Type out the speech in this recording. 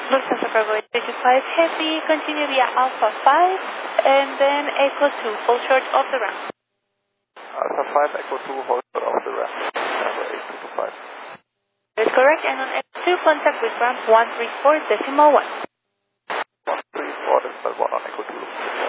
Lufthansa Bravo 835 Heavy, continue via Alpha 5, and then Echo 2, fall short of the ramp. Alpha 5, Echo 2, hold off the ramp. Bravo 825. That's correct, and on Echo 2, contact with ramp 134.1. 134.1 on Echo 2.